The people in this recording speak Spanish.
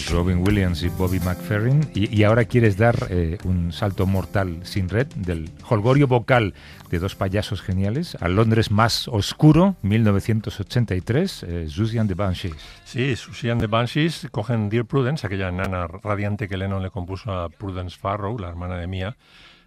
Robin Williams y Bobby McFerrin, y ahora quieres dar un salto mortal sin red del jolgorio vocal de dos payasos geniales al Londres más oscuro, 1983, Siouxsie and the Banshees. Sí, Siouxsie and the Banshees cogen Dear Prudence, aquella nana radiante que Lennon le compuso a Prudence Farrow, la hermana de Mia,